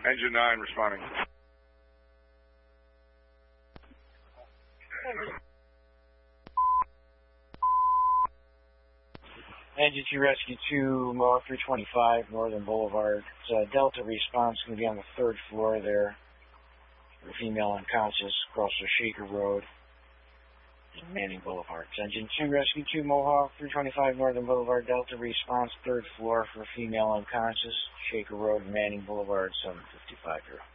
Engine 9 responding. Engine 2 Rescue 2, Mohawk 325, Northern Boulevard. Delta response going to be on the 3rd floor there. For a female unconscious across the Shaker Road in Manning Boulevard. Engine 2 Rescue 2, Mohawk 325, Northern Boulevard. Delta response 3rd floor for a female unconscious, Shaker Road, Manning Boulevard, 755 here.